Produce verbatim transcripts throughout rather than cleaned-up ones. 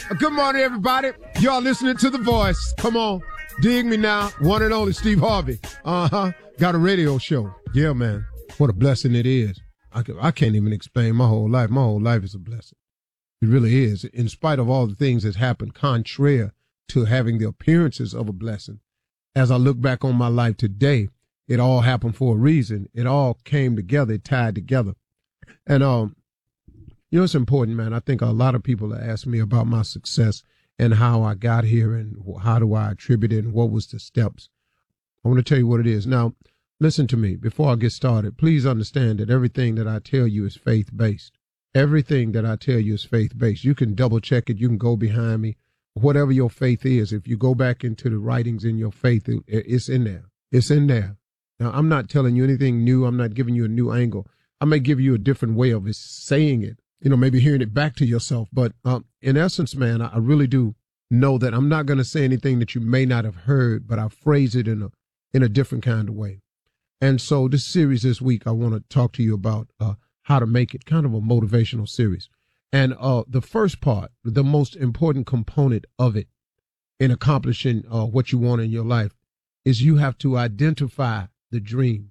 Good morning, everybody. Y'all listening to The Voice. Come on. Dig me now. One and only Steve Harvey. Uh-huh. Got a radio show. Yeah, man. What a blessing it is. I, can, I can't even explain my whole life. My whole life is a blessing. It really is. In spite of all the things that happened, contrary to having the appearances of a blessing, as I look back on my life today, it all happened for a reason. It all came together, it tied together. And, um, you know, it's important, man. I think a lot of people ask me about my success and how I got here and how do I attribute it and what was the steps. I want to tell you what it is. Now, listen to me. Before I get started, please understand that everything that I tell you is faith-based. Everything that I tell you is faith-based. You can double-check it. You can go behind me. Whatever your faith is, if you go back into the writings in your faith, it, it's in there. It's in there. Now, I'm not telling you anything new. I'm not giving you a new angle. I may give you a different way of saying it. You know, maybe hearing it back to yourself. But um, in essence, man, I, I really do know that I'm not going to say anything that you may not have heard, but I phrase it in a in a different kind of way. And so this series this week, I want to talk to you about uh, how to make it, kind of a motivational series. And uh, the first part, the most important component of it in accomplishing uh, what you want in your life is you have to identify the dream.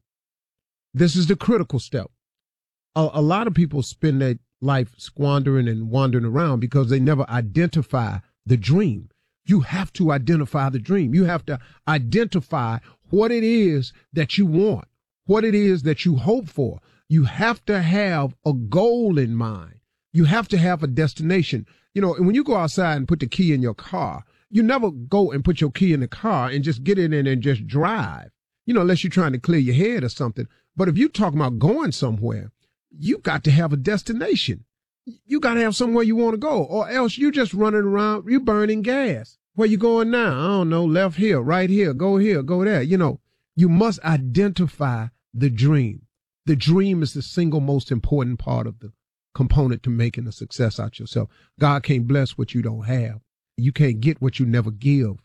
This is the critical step. A, a lot of people spend their life squandering and wandering around because they never identify the dream. You have to identify the dream. You have to identify what it is that you want, what it is that you hope for. You have to have a goal in mind. You have to have a destination. You know, and when you go outside and put the key in your car, you never go and put your key in the car and just get in it and just drive, you know, unless you're trying to clear your head or something. But if you're talking about going somewhere, you got to have a destination. You got to have somewhere you want to go, or else you just running around, you burning gas. Where you going now? I don't know, left here, right here, go here, go there. You know, you must identify the dream. The dream is the single most important part of the component to making a success out yourself. God can't bless what you don't have. You can't get what you never give.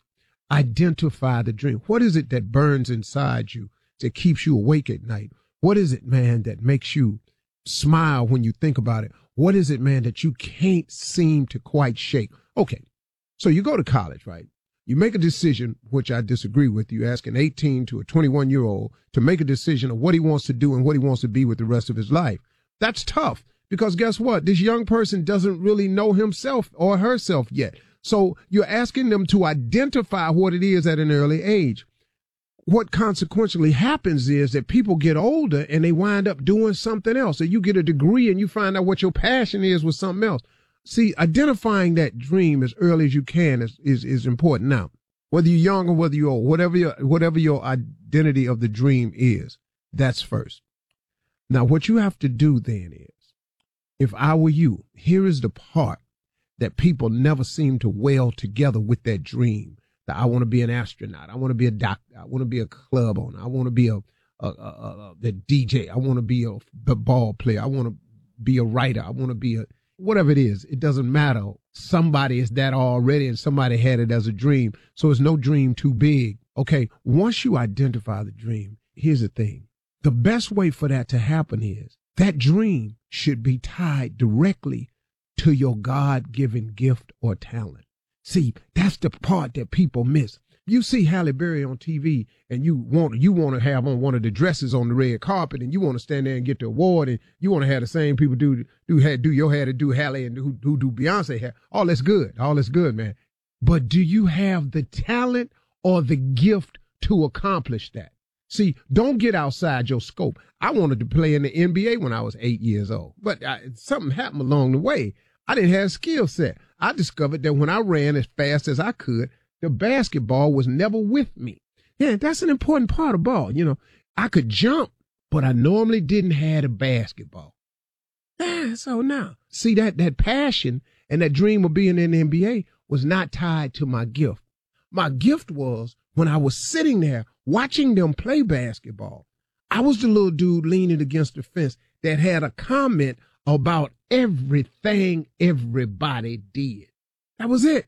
Identify the dream. What is it that burns inside you that keeps you awake at night? What is it, man, that makes you smile when you think about it? What is it, man, that you can't seem to quite shake? Okay, so you go to college, right? You make a decision, which I disagree with. You ask an eighteen to a twenty-one-year-old to make a decision of what he wants to do and what he wants to be with the rest of his life. That's tough because guess what? This young person doesn't really know himself or herself yet. So you're asking them to identify what it is at an early age. What consequentially happens is that people get older and they wind up doing something else. So you get a degree and you find out what your passion is with something else. See, identifying that dream as early as you can is, is, is important. Now, whether you're young or whether you're old, whatever your, whatever your identity of the dream is, that's first. Now, what you have to do then is, if I were you, here is the part that people never seem to weld together with that dream. That I want to be an astronaut. I want to be a doctor. I want to be a club owner. I want to be a, a, a, a, a D J. I want to be a, a ball player. I want to be a writer. I want to be a, whatever it is. It doesn't matter. Somebody is that already and somebody had it as a dream. So it's no dream too big. Okay. Once you identify the dream, here's the thing. The best way for that to happen is that dream should be tied directly to your God-given gift or talent. See, that's the part that people miss. You see Halle Berry on T V and you want you want to have on one of the dresses on the red carpet and you want to stand there and get the award and you want to have the same people do do do your hair to do Halle and who, who do Beyonce hair. All that's good. All that's good, man. But do you have the talent or the gift to accomplish that? See, don't get outside your scope. I wanted to play in the N B A when I was eight years old, but I, something happened along the way. I didn't have a skill set. I discovered that when I ran as fast as I could, the basketball was never with me. Yeah, that's an important part of ball. You know, I could jump, but I normally didn't have a basketball. Yeah, so now, see that, that passion and that dream of being in the N B A was not tied to my gift. My gift was when I was sitting there watching them play basketball. I was the little dude leaning against the fence that had a comment about everything everybody did. That was it.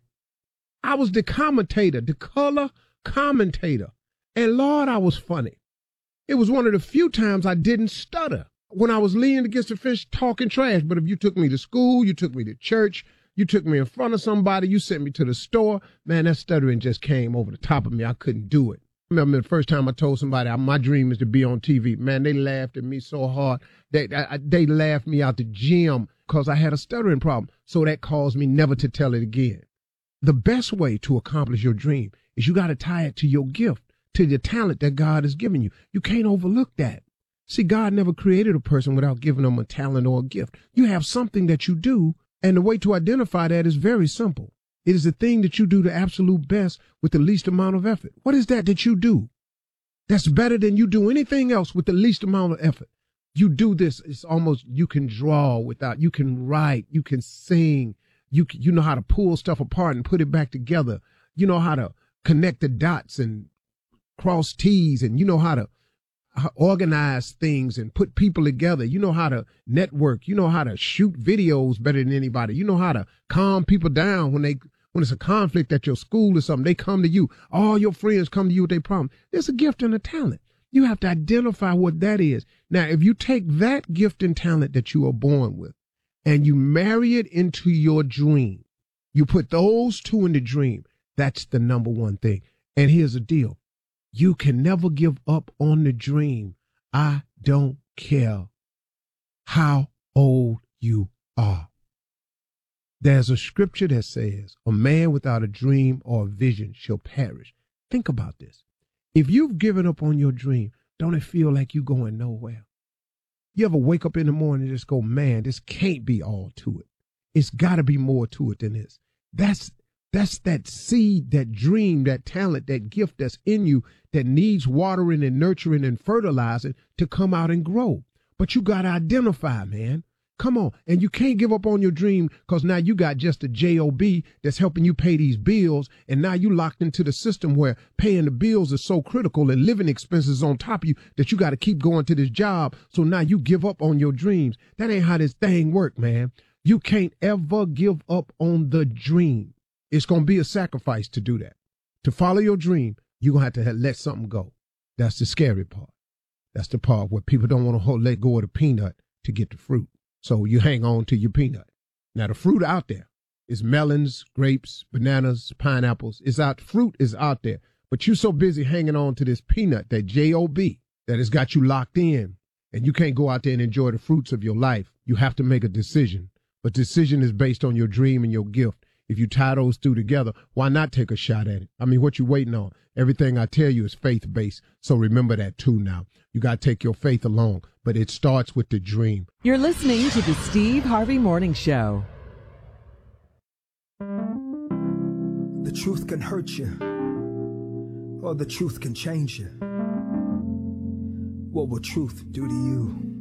I was the commentator, the color commentator. And Lord, I was funny. It was one of the few times I didn't stutter when I was leaning against the fence talking trash. But if you took me to school, you took me to church, You took me in front of somebody. You sent me to the store. Man, that stuttering just came over the top of me. I couldn't do it. I remember the first time I told somebody my dream is to be on T V. Man, they laughed at me so hard. They, I, they laughed me out the gym because I had a stuttering problem. So that caused me never to tell it again. The best way to accomplish your dream is you got to tie it to your gift, to the talent that God has given you. You can't overlook that. See, God never created a person without giving them a talent or a gift. You have something that you do, and the way to identify that is very simple. It is the thing that you do the absolute best with the least amount of effort. What is that that you do? That's better than you do anything else with the least amount of effort. You do this, it's almost, you can draw without, you can write, you can sing, you can, you know how to pull stuff apart and put it back together. You know how to connect the dots and cross T's, and you know how to organize things and put people together. You know how to network. You know how to shoot videos better than anybody. You know how to calm people down when they when it's a conflict at your school or something. They come to you. All your friends come to you with their problem. There's a gift and a talent. You have to identify what that is. Now, if you take that gift and talent that you are born with and you marry it into your dream, you put those two in the dream, that's the number one thing. And here's the deal. You can never give up on the dream. I don't care how old you are. There's a scripture that says, a man without a dream or a vision shall perish. Think about this. If you've given up on your dream, don't it feel like you're going nowhere? You ever wake up in the morning and just go, man, this can't be all to it. It's got to be more to it than this. That's That's that seed, that dream, that talent, that gift that's in you that needs watering and nurturing and fertilizing to come out and grow. But you got to identify, man. Come on. And you can't give up on your dream because now you got just a job that's helping you pay these bills. And now you locked into the system where paying the bills is so critical and living expenses on top of you that you got to keep going to this job. So now you give up on your dreams. That ain't how this thing work, man. You can't ever give up on the dream. It's going to be a sacrifice to do that. To follow your dream, you're going to have to let something go. That's the scary part. That's the part where people don't want to let go of the peanut to get the fruit. So you hang on to your peanut. Now, the fruit out there is melons, grapes, bananas, pineapples. It's out. Fruit is out there. But you're so busy hanging on to this peanut, that job, that has got you locked in. And you can't go out there and enjoy the fruits of your life. You have to make a decision. But decision is based on your dream and your gift. If you tie those two together, why not take a shot at it? I mean, what you waiting on? Everything I tell you is faith-based. So remember that too now. You got to take your faith along, but it starts with the dream. You're listening to the Steve Harvey Morning Show. The truth can hurt you, or the truth can change you. What will truth do to you?